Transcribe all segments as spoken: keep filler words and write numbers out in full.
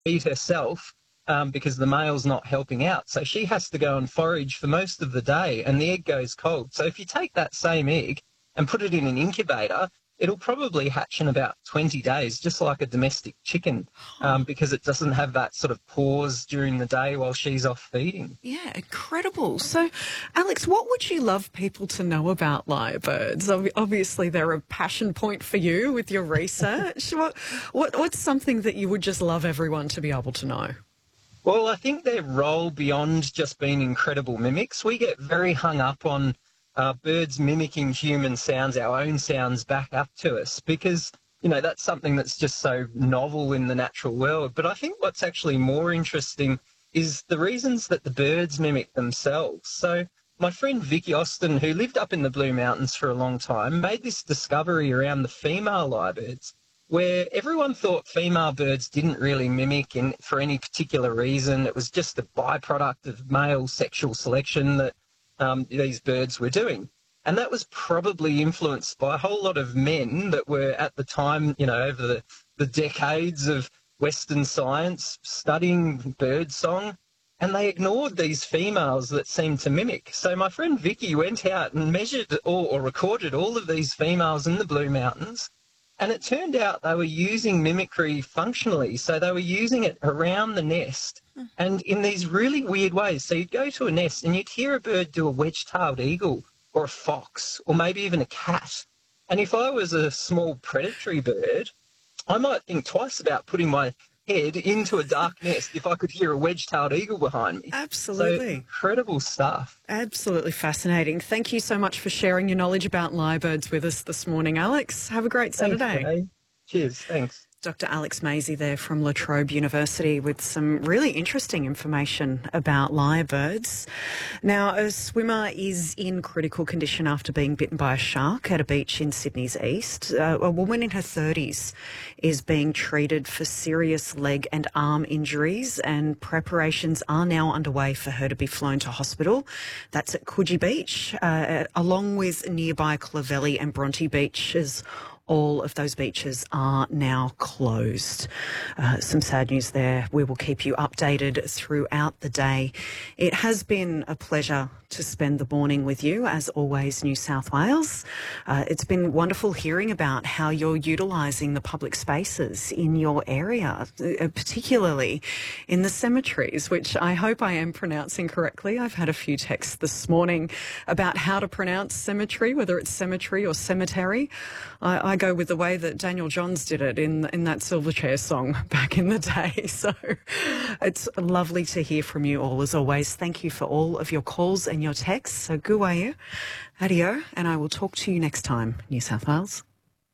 feed herself um, because the male's not helping out. So she has to go and forage for most of the day and the egg goes cold. So if you take that same egg and put it in an incubator, it'll probably hatch in about twenty days, just like a domestic chicken, um, because it doesn't have that sort of pause during the day while she's off feeding. Yeah, incredible. So, Alex, what would you love people to know about lyrebirds? Ob- Obviously, they're a passion point for you with your research. what, what, what's something that you would just love everyone to be able to know? Well, I think their role beyond just being incredible mimics, we get very hung up on Uh, birds mimicking human sounds, our own sounds back up to us, because, you know, that's something that's just so novel in the natural world. But I think what's actually more interesting is the reasons that the birds mimic themselves. So my friend Vicky Austin, who lived up in the Blue Mountains for a long time, made this discovery around the female lyrebirds, where everyone thought female birds didn't really mimic in, for any particular reason. It was just a byproduct of male sexual selection that Um, these birds were doing. And that was probably influenced by a whole lot of men that were at the time, you know, over the, the decades of Western science studying bird song, and they ignored these females that seemed to mimic. So my friend Vicky went out and measured or, or recorded all of these females in the Blue Mountains, and it turned out they were using mimicry functionally. So they were using it around the nest and in these really weird ways. So you'd go to a nest and you'd hear a bird do a wedge-tailed eagle or a fox or maybe even a cat. And if I was a small predatory bird, I might think twice about putting my head into a dark nest if I could hear a wedge-tailed eagle behind me. Absolutely. So incredible stuff. Absolutely fascinating. Thank you so much for sharing your knowledge about lyrebirds with us this morning, Alex. Have a great Saturday. Thanks, Cheers. Thanks. Doctor Alex Maisie there from La Trobe University with some really interesting information about lyrebirds. Now, a swimmer is in critical condition after being bitten by a shark at a beach in Sydney's east. Uh, a woman in her thirties is being treated for serious leg and arm injuries, and preparations are now underway for her to be flown to hospital. That's at Coogee Beach, uh, along with nearby Clovelly and Bronte beaches. All of those beaches are now closed. Uh, some sad news there. We will keep you updated throughout the day. It has been a pleasure to spend the morning with you, as always, New South Wales. Uh, it's been wonderful hearing about how you're utilising the public spaces in your area, uh, particularly in the cemeteries, which I hope I am pronouncing correctly. I've had a few texts this morning about how to pronounce cemetery, whether it's cemetery or cemetery. I, I go with the way that Daniel Johns did it in in that Silverchair song back in the day. So it's lovely to hear from you all, as always. Thank you for all of your calls and your texts. So guayu, adio, and I will talk to you next time, New South Wales.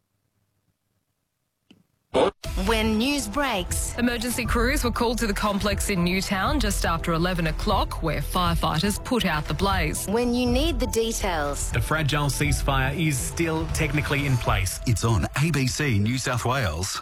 When news breaks, emergency crews were called to the complex in Newtown just after eleven o'clock, where firefighters put out the blaze. When you need the details, the fragile ceasefire is still technically in place. It's on A B C New South Wales.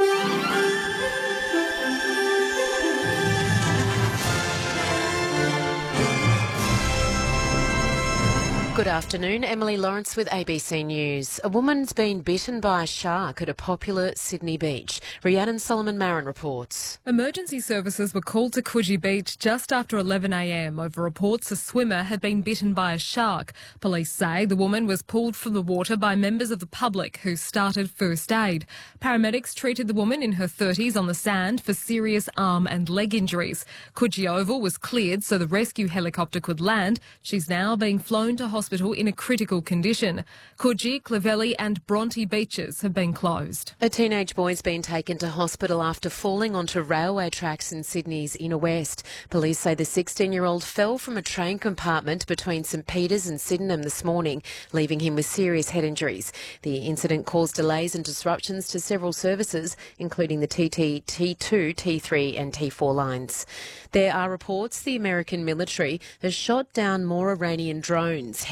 Good afternoon, Emily Lawrence with A B C News. A woman's been bitten by a shark at a popular Sydney beach. Rhiannon Solomon Marin reports. Emergency services were called to Coogee Beach just after eleven a m over reports a swimmer had been bitten by a shark. Police say the woman was pulled from the water by members of the public who started first aid. Paramedics treated the woman in her thirties on the sand for serious arm and leg injuries. Coogee Oval was cleared so the rescue helicopter could land. She's now being flown to hospital hospital in a critical condition. Coogee, Clovelly and Bronte beaches have been closed. A teenage boy's been taken to hospital after falling onto railway tracks in Sydney's inner west. Police say the sixteen-year-old fell from a train compartment between St Peters and Sydenham this morning, leaving him with serious head injuries. The incident caused delays and disruptions to several services, including the T T, T two, T three and T four lines. There are reports the American military has shot down more Iranian drones heading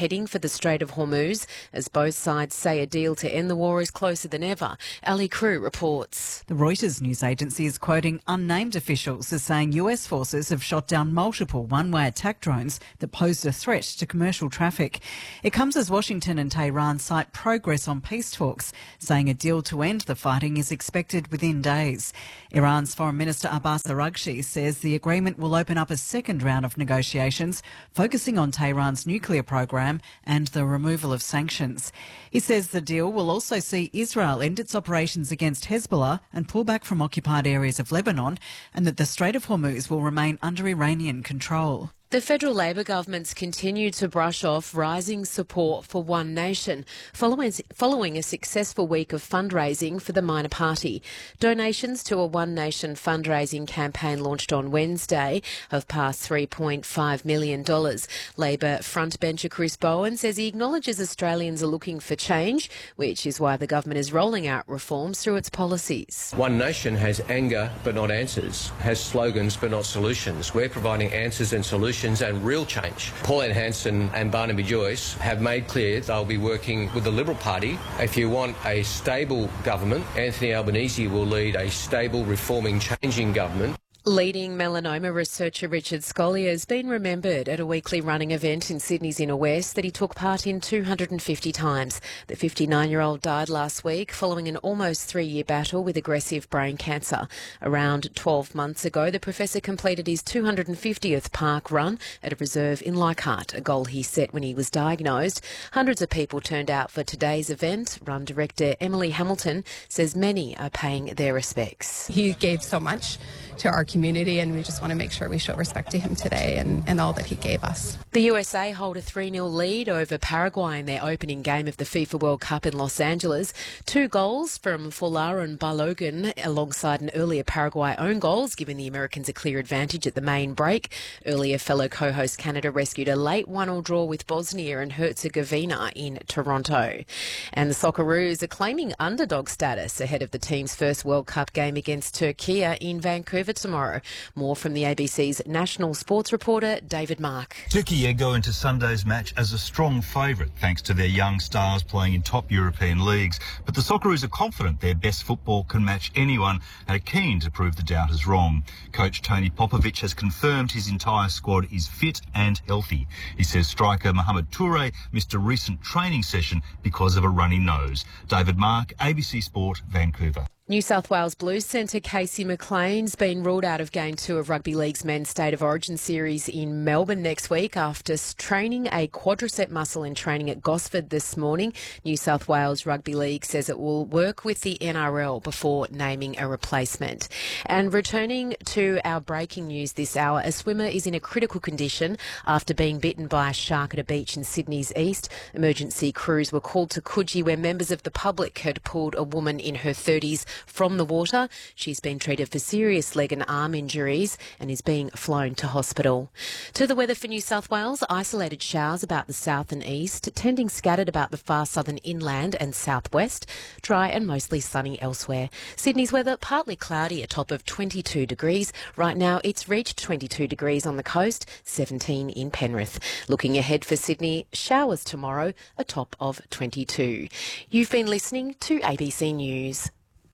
heading for the Strait of Hormuz, as both sides say a deal to end the war is closer than ever. Ali Crew reports. The Reuters news agency is quoting unnamed officials as saying U S forces have shot down multiple one-way attack drones that posed a threat to commercial traffic. It comes as Washington and Tehran cite progress on peace talks, saying a deal to end the fighting is expected within days. Iran's Foreign Minister Abbas Araghchi says the agreement will open up a second round of negotiations, focusing on Tehran's nuclear program and the removal of sanctions. He says the deal will also see Israel end its operations against Hezbollah and pull back from occupied areas of Lebanon, and that the Strait of Hormuz will remain under Iranian control. The federal Labor government's continued to brush off rising support for One Nation following, following a successful week of fundraising for the minor party. Donations to a One Nation fundraising campaign launched on Wednesday have passed three point five million dollars. Labor frontbencher Chris Bowen says he acknowledges Australians are looking for change, which is why the government is rolling out reforms through its policies. One Nation has anger but not answers, has slogans but not solutions. We're providing answers and solutions and real change. Pauline Hanson and Barnaby Joyce have made clear they'll be working with the Liberal Party. If you want a stable government, Anthony Albanese will lead a stable, reforming, changing government. Leading melanoma researcher Richard Scolyer has been remembered at a weekly running event in Sydney's Inner West that he took part in two hundred fifty times. The fifty-nine-year-old died last week following an almost three-year battle with aggressive brain cancer. Around twelve months ago, the professor completed his two hundred fiftieth park run at a reserve in Leichhardt, a goal he set when he was diagnosed. Hundreds of people turned out for today's event. Run director Emily Hamilton says many are paying their respects. He gave so much to our community, and we just want to make sure we show respect to him today and, and all that he gave us. The U S A hold a three nil lead over Paraguay in their opening game of the FIFA World Cup in Los Angeles. Two goals from Folarin Balogun alongside an earlier Paraguay own goals, giving the Americans a clear advantage at the main break. Earlier fellow co-host Canada rescued a late one all draw with Bosnia and Herzegovina in Toronto. And the Socceroos are claiming underdog status ahead of the team's first World Cup game against Turkey in Vancouver tomorrow. More from the A B C's national sports reporter David Mark. Turkey go into Sunday's match as a strong favourite thanks to their young stars playing in top European leagues. But the Socceroos are confident their best football can match anyone and are keen to prove the doubters wrong. Coach Tony Popovic has confirmed his entire squad is fit and healthy. He says striker Mohamed Toure missed a recent training session because of a runny nose. David Mark, A B C Sport, Vancouver. New South Wales Blues centre Casey McLean's been ruled out of Game two of Rugby League's Men's State of Origin series in Melbourne next week after training a quadricep muscle in training at Gosford this morning. New South Wales Rugby League says it will work with the N R L before naming a replacement. And returning to our breaking news this hour, a swimmer is in a critical condition after being bitten by a shark at a beach in Sydney's east. Emergency crews were called to Coogee where members of the public had pulled a woman in her thirties from the water. She's been treated for serious leg and arm injuries and is being flown to hospital. To the weather for New South Wales, isolated showers about the south and east, tending scattered about the far southern inland and southwest, dry and mostly sunny elsewhere. Sydney's weather, partly cloudy, a top of twenty-two degrees. Right now it's reached twenty-two degrees on the coast, seventeen in Penrith. Looking ahead for Sydney, showers tomorrow, a top of twenty-two. You've been listening to A B C News.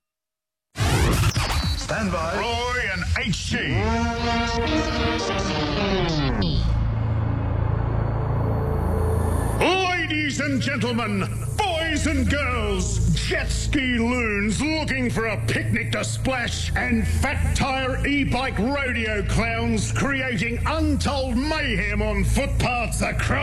Stand by. Roy and H G. Ladies and gentlemen, boys and girls, jet ski loons looking for a picnic to splash, and fat tire e-bike rodeo clowns creating untold mayhem on footpaths across